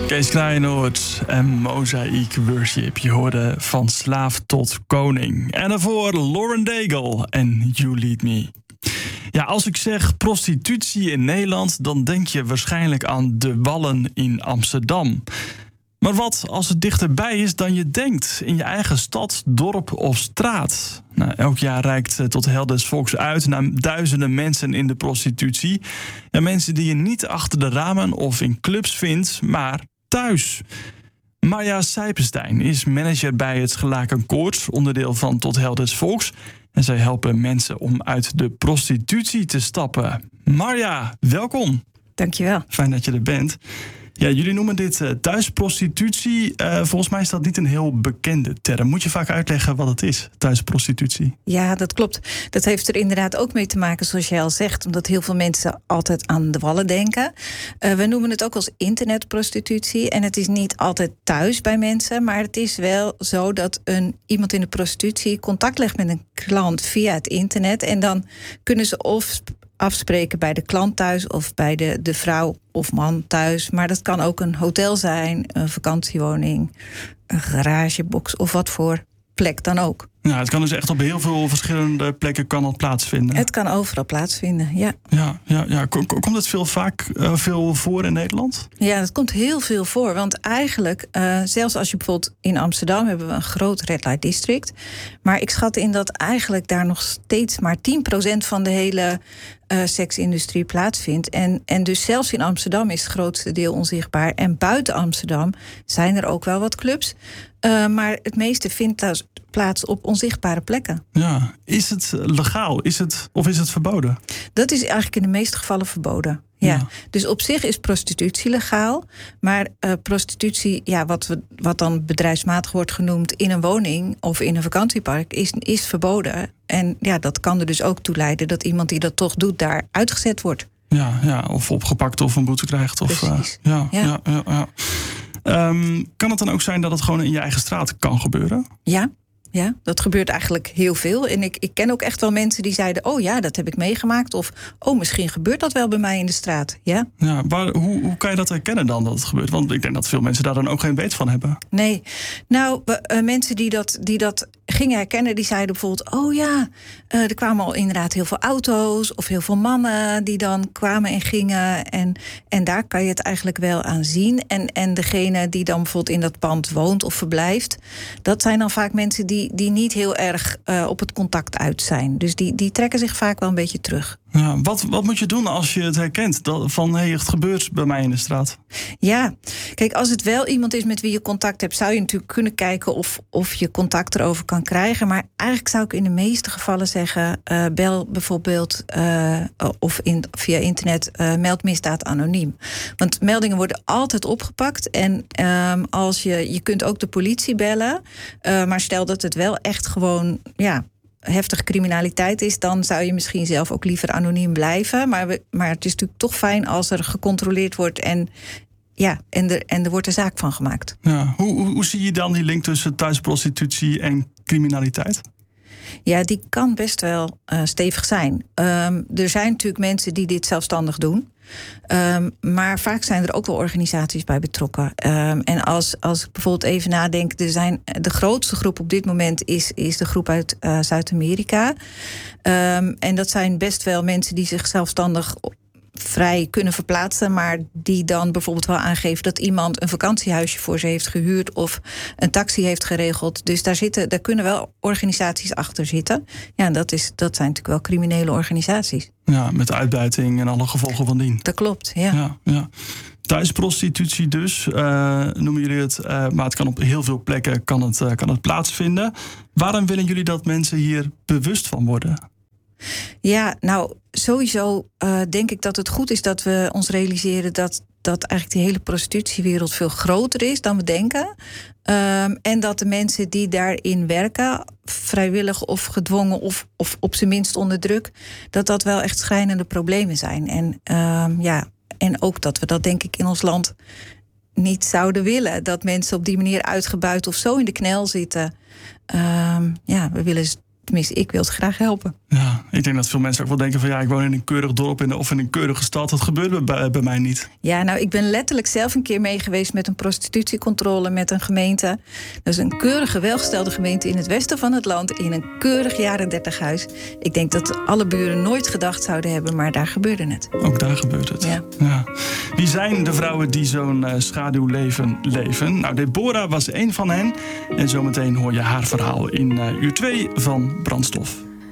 Kees Kleinoord en Mozaïek Worship. Je hoorde Van Slaaf tot Koning. En daarvoor Lauren Daigle en You Lead Me. Ja, als ik zeg prostitutie in Nederland, dan denk je waarschijnlijk aan de Wallen in Amsterdam. Maar wat als het dichterbij is dan je denkt? In je eigen stad, dorp of straat? Nou, elk jaar reikt Tot Heil des Volks uit naar duizenden mensen in de prostitutie. En mensen die je niet achter de ramen of in clubs vindt, maar thuis. Marja Sijpenstein is manager bij het Gelaken Koord, onderdeel van Tot Heil des Volks. En zij helpen mensen om uit de prostitutie te stappen. Marja, welkom. Dankjewel. Fijn dat je er bent. Ja, jullie noemen dit thuisprostitutie. Volgens mij is dat niet een heel bekende term. Moet je vaak uitleggen wat het is, thuisprostitutie? Ja, dat klopt. Dat heeft er inderdaad ook mee te maken, zoals jij al zegt, omdat heel veel mensen altijd aan de Wallen denken. We noemen het ook als internetprostitutie. En het is niet altijd thuis bij mensen, maar het is wel zo dat iemand in de prostitutie contact legt met een klant via het internet. En dan kunnen ze of afspreken bij de klant thuis of bij de vrouw of man thuis. Maar dat kan ook een hotel zijn, een vakantiewoning, een garagebox of wat voor plek dan ook. Ja, het kan dus echt op heel veel verschillende plekken kan het plaatsvinden. Het kan overal plaatsvinden, ja. Ja. Komt het veel voor in Nederland? Ja, dat komt heel veel voor. Want eigenlijk, zelfs als je bijvoorbeeld in Amsterdam hebben we een groot red light district. Maar ik schat in dat eigenlijk daar nog steeds maar 10% van de hele seksindustrie plaatsvindt. En dus zelfs in Amsterdam is het grootste deel onzichtbaar. En buiten Amsterdam zijn er ook wel wat clubs. Maar het meeste vindt plaats op onzichtbare plekken. Ja, is het legaal? Of is het verboden? Dat is eigenlijk in de meeste gevallen verboden. Ja. Dus op zich is prostitutie legaal. Maar prostitutie, ja, wat dan bedrijfsmatig wordt genoemd in een woning of in een vakantiepark, is verboden. En ja, dat kan er dus ook toe leiden dat iemand die dat toch doet daar uitgezet wordt. Ja, of opgepakt of een boete krijgt. Precies. Ja. Kan het dan ook zijn dat het gewoon in je eigen straat kan gebeuren? Ja, dat gebeurt eigenlijk heel veel. En ik ken ook echt wel mensen die zeiden, oh ja, dat heb ik meegemaakt. Of, oh, misschien gebeurt dat wel bij mij in de straat. Ja, hoe kan je dat herkennen dan dat het gebeurt? Want ik denk dat veel mensen daar dan ook geen weet van hebben. Nee, nou, mensen die dat gingen herkennen, die zeiden bijvoorbeeld, oh ja, er kwamen al inderdaad heel veel auto's of heel veel mannen die dan kwamen en gingen. En daar kan je het eigenlijk wel aan zien. En degene die dan bijvoorbeeld in dat pand woont of verblijft, dat zijn dan vaak mensen die niet heel erg op het contact uit zijn. Dus die trekken zich vaak wel een beetje terug. Ja, wat moet je doen als je het herkent? Het gebeurt bij mij in de straat. Ja, kijk, als het wel iemand is met wie je contact hebt, zou je natuurlijk kunnen kijken of je contact erover kan krijgen. Maar eigenlijk zou ik in de meeste gevallen zeggen, bel bijvoorbeeld via internet, meld misdaad anoniem. Want meldingen worden altijd opgepakt. En als je kunt ook de politie bellen. Maar stel dat het wel echt gewoon, ja, heftige criminaliteit is, dan zou je misschien zelf ook liever anoniem blijven. Maar het is natuurlijk toch fijn als er gecontroleerd wordt en er wordt een zaak van gemaakt. Ja, hoe zie je dan die link tussen thuisprostitutie en criminaliteit? Ja, die kan best wel stevig zijn. Er zijn natuurlijk mensen die dit zelfstandig doen. Maar vaak zijn er ook wel organisaties bij betrokken. En als ik bijvoorbeeld even nadenk, de grootste groep op dit moment is de groep uit Zuid-Amerika. En dat zijn best wel mensen die zich zelfstandig vrij kunnen verplaatsen, maar die dan bijvoorbeeld wel aangeven dat iemand een vakantiehuisje voor ze heeft gehuurd of een taxi heeft geregeld. Dus daar kunnen wel organisaties achter zitten. Ja, en dat zijn natuurlijk wel criminele organisaties. Ja, met uitbuiting en alle gevolgen van dien. Dat klopt, ja. Thuisprostitutie dus, noemen jullie het. Maar het kan op heel veel plekken kan het plaatsvinden. Waarom willen jullie dat mensen hier bewust van worden? Ja, nou, sowieso denk ik dat het goed is dat we ons realiseren dat eigenlijk die hele prostitutiewereld veel groter is dan we denken. En dat de mensen die daarin werken, vrijwillig of gedwongen of op zijn minst onder druk, dat wel echt schrijnende problemen zijn. En ook dat we dat denk ik in ons land niet zouden willen. Dat mensen op die manier uitgebuit of zo in de knel zitten. Tenminste, ik wil ze graag helpen. Ja, ik denk dat veel mensen ook wel denken van... ik woon in een keurig dorp of in een keurige stad. Dat gebeurt bij mij niet. Ja, nou, ik ben letterlijk zelf een keer mee geweest... met een prostitutiecontrole met een gemeente. Dat is een keurige, welgestelde gemeente in het westen van het land... in een keurig jaren 30 huis. Ik denk dat alle buren nooit gedacht zouden hebben... maar daar gebeurde het. Ook daar gebeurt het. Ja. Wie zijn de vrouwen die zo'n schaduwleven leven? Nou, Deborah was één van hen. En zometeen hoor je haar verhaal in uur 2 van Brandstof.